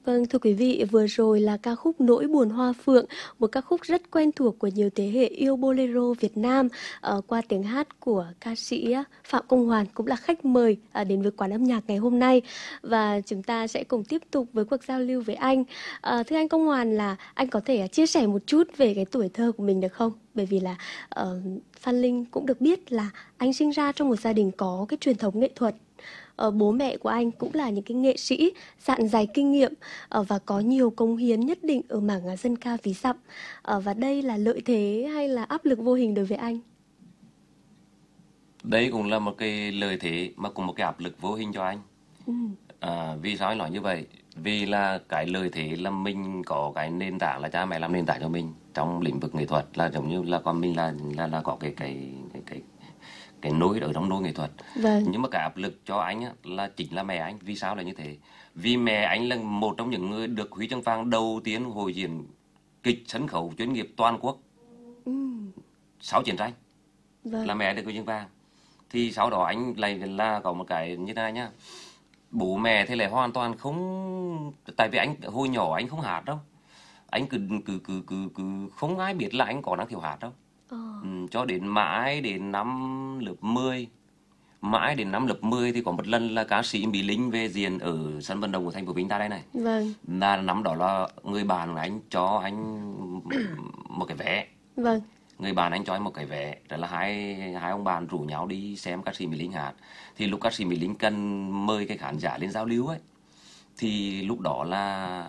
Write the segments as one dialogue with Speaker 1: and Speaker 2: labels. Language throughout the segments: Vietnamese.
Speaker 1: Vâng, thưa quý vị, vừa rồi là ca khúc Nỗi buồn hoa phượng, một ca khúc rất quen thuộc của nhiều thế hệ yêu bolero Việt Nam, qua tiếng hát của ca sĩ Phạm Công Hoàn, cũng là khách mời đến với quán âm nhạc ngày hôm nay. Và chúng ta sẽ cùng tiếp tục với cuộc giao lưu với anh. Thưa anh Công Hoàn, là anh có thể chia sẻ một chút về cái tuổi thơ của mình được không? Bởi vì là Phan Linh cũng được biết là anh sinh ra trong một gia đình có cái truyền thống nghệ thuật. Bố mẹ của anh cũng là những cái nghệ sĩ dạn dày kinh nghiệm và có nhiều cống hiến nhất định ở mảng dân ca ví dặm. Và đây là lợi thế hay là áp lực vô hình đối với anh?
Speaker 2: Đấy cũng là một cái lợi thế mà cũng một cái áp lực vô hình cho anh.
Speaker 1: Ừ,
Speaker 2: Vì sao anh nói như vậy? Vì là cái lợi thế là mình có cái nền tảng, là cha mẹ làm nền tảng cho mình trong lĩnh vực nghệ thuật, là giống như là con mình là có cái nối ở trong nối nghệ thuật.
Speaker 1: vâng,
Speaker 2: Nhưng mà cái áp lực cho anh á, là chính là mẹ anh. Vì sao là như thế? Vì mẹ anh là một trong những người được huy chương vàng đầu tiên hội diễn kịch sân khấu chuyên nghiệp toàn quốc
Speaker 1: ừ,
Speaker 2: sau chiến tranh,
Speaker 1: vâng,
Speaker 2: là mẹ được huy chương vàng. Thì sau đó anh lại là có một cái như thế này nhá, bố mẹ thì lại hoàn toàn không, tại vì anh hồi nhỏ anh không hát đâu, anh cứ không ai biết là anh có năng khiếu hát đâu.
Speaker 1: ờ,
Speaker 2: Cho đến mãi đến năm lớp 10, mãi đến năm lớp 10 thì có một lần là ca sĩ Mỹ Linh về diễn ở sân vận động của thành phố Vinh ta đây này.
Speaker 1: vâng,
Speaker 2: Là năm đó là người bạn của anh cho anh một cái vé,
Speaker 1: vâng,
Speaker 2: người bạn anh cho anh một cái vé, đó là hai hai ông bạn rủ nhau đi xem ca sĩ Mỹ Linh hát. Thì lúc ca sĩ Mỹ Linh cần mời cái khán giả lên giao lưu ấy, thì lúc đó là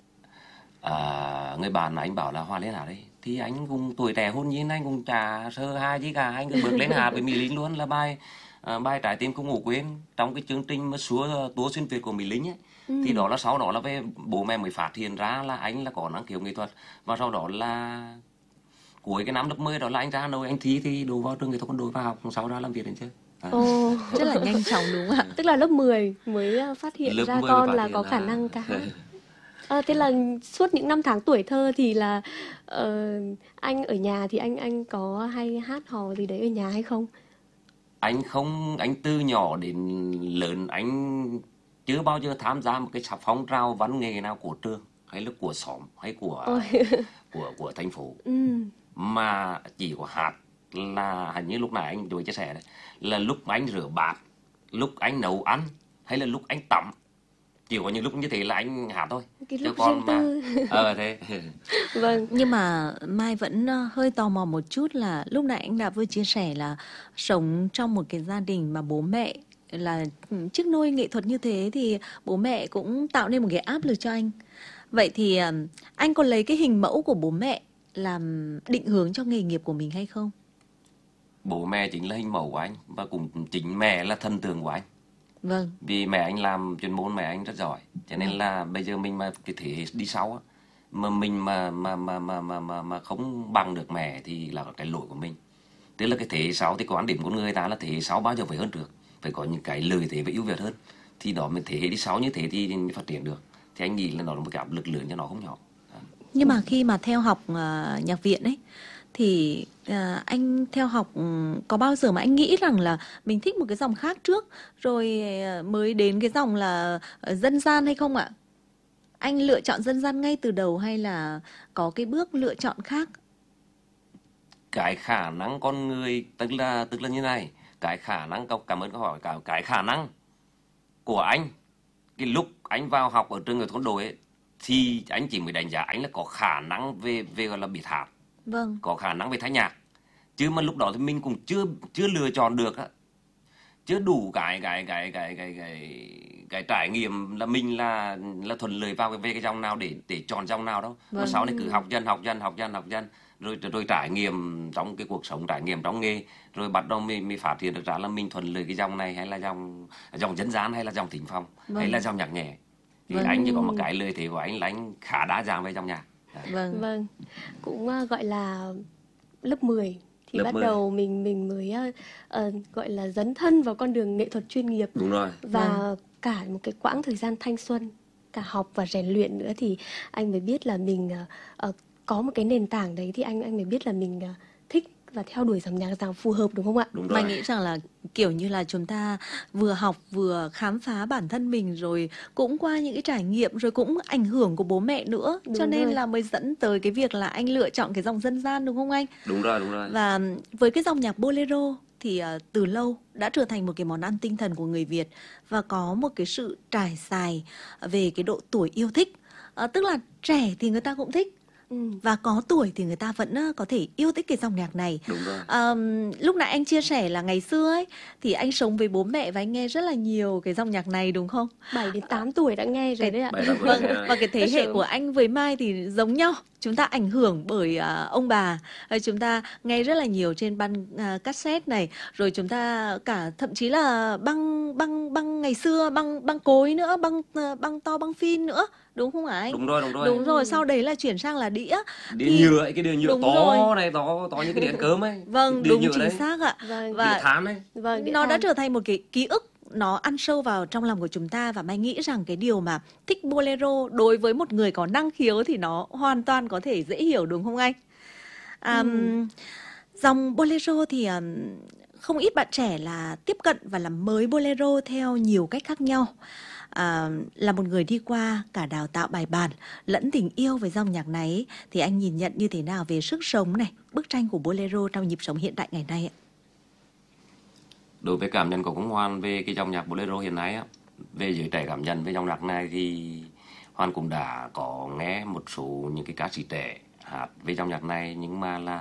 Speaker 2: người bạn anh bảo là Hòa lên hát đấy, thì anh cũng tuổi trẻ hôn nhiên, anh cũng chả sơ hai gì cả, anh cứ bước lên hát với Mỹ Linh luôn, là bài Trái tim không ngủ quên trong cái chương trình mà Tour xuyên Việt của Mỹ Linh ấy. Thì
Speaker 1: ừ,
Speaker 2: đó là sau đó là về bố mẹ mới phát hiện ra là anh là có năng khiếu nghệ thuật. Và sau đó là cuối cái năm lớp 10 đó là anh ra Hà Nội, anh thi thì đỗ vào trường nghệ thuật quân đội và học, sau đó làm việc đến chứ. À.
Speaker 1: ồ,
Speaker 3: Rất là nhanh chóng đúng không ạ?
Speaker 1: tức là lớp 10 mới phát hiện
Speaker 2: Lớp
Speaker 1: ra
Speaker 2: 10 mới
Speaker 1: con
Speaker 2: phát
Speaker 1: là
Speaker 2: hiện
Speaker 1: có khả
Speaker 2: là
Speaker 1: năng ca hát. Thế là suốt những năm tháng tuổi thơ thì là ờ, anh ở nhà thì anh có hay hát hò gì đấy ở nhà hay không?
Speaker 2: anh không, anh từ nhỏ đến lớn anh chưa bao giờ tham gia một cái phong trào văn nghệ nào của trường hay là của xóm hay của
Speaker 1: Ôi,
Speaker 2: của thành phố,
Speaker 1: ừ,
Speaker 2: mà chỉ có hát. Là hình như lúc nãy anh vừa chia sẻ đấy, là lúc anh rửa bát, lúc anh nấu ăn, hay là lúc anh tắm, chỉ có những lúc như thế là anh hát thôi.
Speaker 1: cái
Speaker 2: Chứ
Speaker 1: lúc riêng
Speaker 2: còn mà
Speaker 1: tư.
Speaker 2: thế
Speaker 1: Vâng,
Speaker 3: Nhưng mà Mai vẫn hơi tò mò một chút là lúc nãy anh đã vừa chia sẻ là sống trong một cái gia đình mà bố mẹ là chức nôi nghệ thuật như thế thì bố mẹ cũng tạo nên một cái áp lực cho anh. Vậy thì anh có lấy cái hình mẫu của bố mẹ làm định hướng cho nghề nghiệp của mình hay không?
Speaker 2: bố mẹ chính là hình mẫu của anh, và cũng chính mẹ là thần tượng của anh.
Speaker 3: Vâng,
Speaker 2: Vì mẹ anh làm chuyên môn, mẹ anh rất giỏi, cho nên
Speaker 3: vâng.
Speaker 2: là bây giờ mình mà cái thế hệ đi sau á, mà mình mà không bằng được mẹ thì là cái lỗi của mình. Tức là cái thế hệ sau thì quan điểm của người ta là thế hệ sau bao giờ phải hơn trước, phải có những cái lợi thế và ưu việt hơn, thì đó mình thế hệ đi sau như thế thì mới phát triển được. Thì anh nghĩ là nó là một cái áp lực lớn cho nó không nhỏ.
Speaker 3: Nhưng mà khi mà theo học nhạc viện ấy thì anh theo học có bao giờ mà anh nghĩ rằng là mình thích một cái dòng khác trước rồi mới đến cái dòng là dân gian hay không ạ? Anh lựa chọn dân gian ngay từ đầu hay là có cái bước lựa chọn khác?
Speaker 2: Cái khả năng con người, tức là như này, cái khả năng, cảm ơn câu hỏi, cái khả năng của anh cái lúc anh vào học ở trường nghệ thuật quân đội ấy, thì anh chỉ mới đánh giá anh là có khả năng về gọi là biết hát,
Speaker 3: Vâng,
Speaker 2: có khả năng về thanh nhạc, chứ mà lúc đó thì mình cũng chưa chưa lựa chọn được á, chưa đủ cái trải nghiệm là mình là thuận lợi vào về cái dòng nào để chọn dòng nào đâu. Mà
Speaker 3: vâng.
Speaker 2: sau này cứ học dần rồi trải nghiệm trong cái cuộc sống, trải nghiệm trong nghề, rồi bắt đầu mình phát hiện được ra là mình thuận lợi cái dòng này, hay là dòng dân gian, hay là dòng thính phòng, hay là
Speaker 3: Vâng,
Speaker 2: dòng nhạc nhẹ. Thì
Speaker 3: vâng,
Speaker 2: anh chỉ có một
Speaker 1: ừ,
Speaker 2: cái lợi thế của anh là anh khá đa dạng về dòng nhạc. Đấy.
Speaker 3: vâng,
Speaker 1: vâng, cũng gọi là lớp 10 thì
Speaker 2: Lớp
Speaker 1: bắt
Speaker 2: 10.
Speaker 1: đầu mình mới gọi là dấn thân vào con đường nghệ thuật chuyên nghiệp.
Speaker 2: Đúng rồi.
Speaker 3: vâng,
Speaker 1: Và cả một cái quãng thời gian thanh xuân, cả học và rèn luyện nữa thì anh mới biết là mình có một cái nền tảng đấy, thì anh mới biết là mình thích và theo đuổi dòng nhạc rằng phù hợp đúng không ạ?
Speaker 2: Đúng rồi.
Speaker 3: Mai nghĩ rằng là kiểu như là chúng ta vừa học vừa khám phá bản thân mình, rồi cũng qua những cái trải nghiệm, rồi cũng ảnh hưởng của bố mẹ nữa.
Speaker 1: Đúng
Speaker 3: Cho nên
Speaker 1: rồi.
Speaker 3: là mới dẫn tới cái việc là anh lựa chọn cái dòng dân gian đúng không anh?
Speaker 2: Đúng rồi, đúng rồi.
Speaker 3: Và với cái dòng nhạc bolero thì từ lâu đã trở thành một cái món ăn tinh thần của người Việt, và có một cái sự trải dài về cái độ tuổi yêu thích. Tức là trẻ thì người ta cũng thích, và có tuổi thì người ta vẫn có thể yêu thích cái dòng nhạc này.
Speaker 2: Đúng rồi.
Speaker 3: Lúc nãy anh chia sẻ là ngày xưa ấy thì anh sống với bố mẹ và anh nghe rất là nhiều cái dòng nhạc này đúng không?
Speaker 1: 7 đến 8 tuổi đã nghe rồi đấy ạ.
Speaker 2: 7-8 tuổi
Speaker 3: Vâng,
Speaker 2: nghe rồi.
Speaker 3: và cái thế
Speaker 1: Rất
Speaker 3: hệ
Speaker 1: sớm.
Speaker 3: của anh với Mai thì giống nhau. Chúng ta ảnh hưởng bởi ông bà. Chúng ta nghe rất là nhiều trên băng cassette này, rồi chúng ta cả thậm chí là băng ngày xưa, băng cối nữa, băng to, băng phim nữa, đúng không hả anh?
Speaker 2: Đúng rồi, đúng rồi.
Speaker 3: Đúng rồi, sau đấy là chuyển sang là đĩa.
Speaker 2: Đĩa
Speaker 3: Thì-
Speaker 2: nhựa ấy, cái đĩa nhựa
Speaker 3: Đúng
Speaker 2: to
Speaker 3: rồi.
Speaker 2: này, to như cái đĩa ăn cơm ấy.
Speaker 3: Vâng,
Speaker 2: Đĩa
Speaker 3: đúng
Speaker 2: nhựa
Speaker 3: chính
Speaker 2: đấy.
Speaker 3: xác ạ.
Speaker 1: Vâng.
Speaker 2: Đĩa
Speaker 3: Và
Speaker 2: than ấy.
Speaker 1: Vâng, đĩa
Speaker 3: nó đã
Speaker 1: than.
Speaker 3: trở thành một cái ký ức, nó ăn sâu vào trong lòng của chúng ta. Và Mai nghĩ rằng cái điều mà thích bolero đối với một người có năng khiếu thì nó hoàn toàn có thể dễ hiểu đúng không anh? Dòng bolero thì không ít bạn trẻ là tiếp cận và làm mới bolero theo nhiều cách khác nhau. Là một người đi qua cả đào tạo bài bản lẫn tình yêu với dòng nhạc này ấy, thì anh nhìn nhận như thế nào về sức sống này, bức tranh của bolero trong nhịp sống hiện đại ngày nay ạ?
Speaker 2: Đối với cảm nhận của Công Hoan về cái dòng nhạc bolero hiện nay á, về giới trẻ cảm nhận về dòng nhạc này thì Hoan cũng đã có nghe một số những cái ca sĩ trẻ hát về dòng nhạc này, nhưng mà là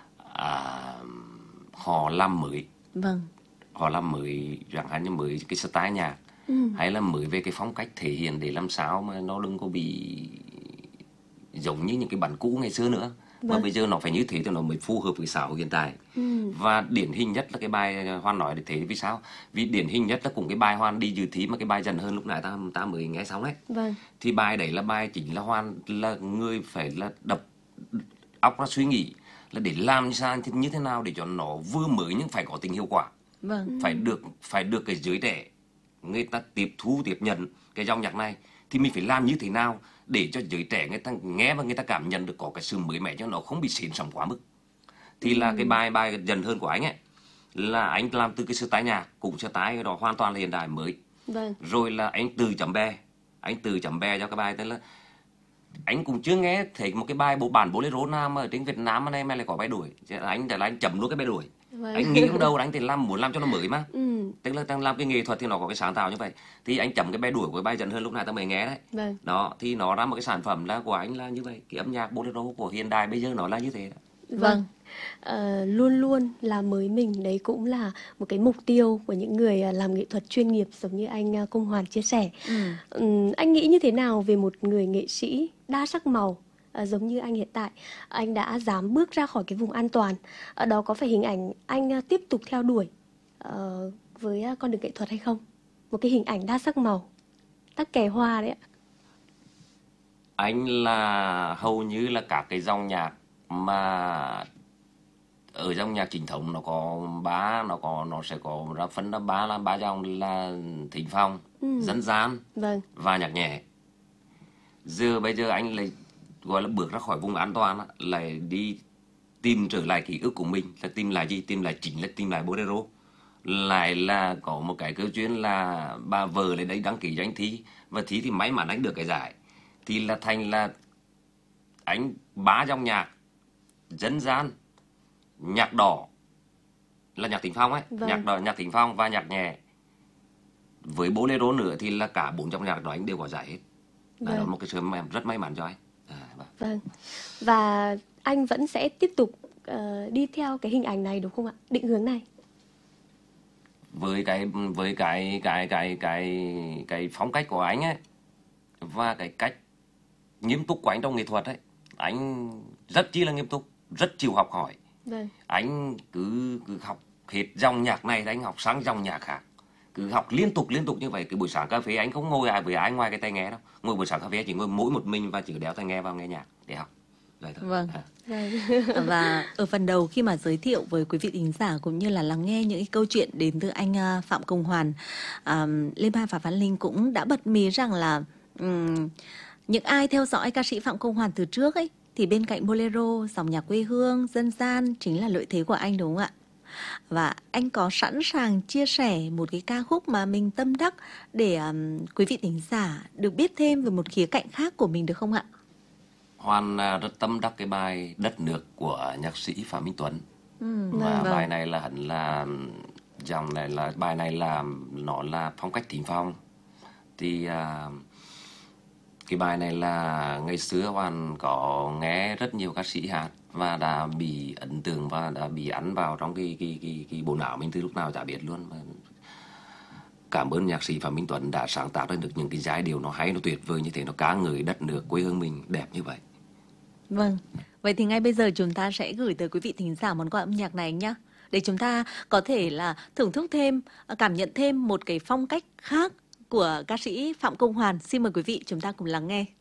Speaker 2: họ làm mới,
Speaker 3: Vâng,
Speaker 2: họ làm mới chẳng hạn như mới cái style nhạc, hay là mới về cái phong cách thể hiện để làm sao mà nó đừng có bị giống như những cái bản cũ ngày xưa nữa. Mà bây giờ nó phải như thế thì nó mới phù hợp với xã hội hiện tại. Và điển hình nhất là cái bài Hoan nói để thế vì sao? Vì điển hình nhất là cũng cái bài Hoan đi dự thi, mà cái bài Dần Hơn lúc nãy ta mới nghe xong ấy.
Speaker 1: Vâng.
Speaker 2: Thì bài đấy là bài chính là Hoan là người phải là đập óc ra suy nghĩ là để làm như thế nào để cho nó vừa mới nhưng phải có tính hiệu quả.
Speaker 3: vâng,
Speaker 2: Phải được cái giới trẻ người ta tiếp thu tiếp nhận cái dòng nhạc này, thì mình phải làm như thế nào để cho giới trẻ người ta nghe và người ta cảm nhận được có cái sự mới mẻ, cho nó không bị xịn sầm quá mức. Thì là cái bài Dần Hơn của anh ấy là anh làm từ cái style nhạc cũng style đó hoàn toàn là hiện đại mới.
Speaker 1: Vâng.
Speaker 2: Rồi là anh từ chấm bè cho cái bài, tức là anh cũng chưa nghe thấy một cái bài bản bolero nào mà ở trên Việt Nam mà này mà lại có bài đuổi. Anh chấm luôn cái bài đuổi.
Speaker 1: Vâng.
Speaker 2: Anh nghĩ trong đầu anh thì muốn làm cho nó mới mà. Tức là đang làm cái nghệ thuật thì nó có cái sáng tạo như vậy. Thì anh chấm cái bài đuổi của bài Dần Hơn lúc này ta mới nghe đấy.
Speaker 1: Vâng.
Speaker 2: Đó, thì nó ra một cái sản phẩm là của anh là như vậy. Cái âm nhạc bolero của hiện đại bây giờ nó là như thế đó.
Speaker 3: vâng.
Speaker 1: Luôn luôn làm mới mình, đấy cũng là một cái mục tiêu của những người làm nghệ thuật chuyên nghiệp giống như anh Công Hoàn chia sẻ. Anh nghĩ như thế nào về một người nghệ sĩ đa sắc màu giống như anh hiện tại? Anh đã dám bước ra khỏi cái vùng an toàn. Đó có phải hình ảnh anh tiếp tục theo đuổi với con đường nghệ thuật hay không? Một cái hình ảnh đa sắc màu, tắc kè hoa đấy ạ.
Speaker 2: Anh là hầu như là các cái dòng nhạc mà ở dòng nhạc chính thống nó sẽ có ra phân ra ba dòng là thính phòng, dân gian
Speaker 1: Vâng.
Speaker 2: và nhạc nhẹ. Bây giờ anh lại gọi là bước ra khỏi vùng an toàn á, lại đi tìm trở lại ký ức của mình, là tìm lại gì? Tìm lại bolero. Lại là có một cái câu chuyện là bà vợ lại đấy đăng ký cho anh thi, và thi thì may mắn anh được cái giải. Thì là thành là anh 3 dòng nhạc dân gian, nhạc đỏ là nhạc thính phong ấy,
Speaker 1: Vâng.
Speaker 2: nhạc đỏ, nhạc thính phong và nhạc nhẹ với bolero nữa, thì là cả 4 dòng nhạc đó anh đều có giải hết. Đó là một cái sự rất may mắn cho anh.
Speaker 1: Vâng. Và anh vẫn sẽ tiếp tục đi theo cái hình ảnh này đúng không ạ? Định hướng này.
Speaker 2: Với cái phong cách của anh ấy và cái cách nghiêm túc của anh trong nghệ thuật ấy, anh rất chi là nghiêm túc, rất chịu học hỏi.
Speaker 1: Vâng.
Speaker 2: Anh cứ học hết dòng nhạc này thì anh học sang dòng nhạc khác, cứ học liên tục như vậy. Cái buổi sáng cà phê anh không ngồi với ai ngoài cái tai nghe đâu, ngồi buổi sáng cà phê chỉ ngồi mỗi một mình và chỉ đeo tai nghe vào nghe nhạc để học vậy thôi.
Speaker 3: Vâng.
Speaker 1: Vâng.
Speaker 3: Và ở phần đầu khi mà giới thiệu với quý vị thính giả cũng như là lắng nghe những cái câu chuyện đến từ anh Phạm Công Hoàn, Lê Mai và Văn Linh cũng đã bật mí rằng là những ai theo dõi ca sĩ Phạm Công Hoàn từ trước ấy thì bên cạnh bolero, dòng nhạc quê hương, dân gian chính là lợi thế của anh đúng không ạ? Và anh có sẵn sàng chia sẻ một cái ca khúc mà mình tâm đắc để quý vị thính giả được biết thêm về một khía cạnh khác của mình được không ạ?
Speaker 2: Hoan rất tâm đắc cái bài Đất Nước của nhạc sĩ Phạm Minh Tuấn. Và
Speaker 3: Vâng.
Speaker 2: bài này là hẳn là dòng này là bài này là nó là phong cách thính phong. Thì cái bài này là ngày xưa Hoan có nghe rất nhiều ca sĩ hát và đã bị ấn tượng và đã bị ăn vào trong cái bộ não mình từ lúc nào chả biết luôn. Cảm ơn nhạc sĩ Phạm Minh Tuấn đã sáng tác ra được những cái giai điệu nó hay, nó tuyệt vời như thế, nó ca ngợi đất nước quê hương mình đẹp như vậy.
Speaker 3: Vâng, vậy thì ngay bây giờ chúng ta sẽ gửi tới quý vị thính giả món quà âm nhạc này nhé. Để chúng ta có thể là thưởng thức thêm, cảm nhận thêm một cái phong cách khác của ca sĩ Phạm Công Hoàn. Xin mời quý vị chúng ta cùng lắng nghe.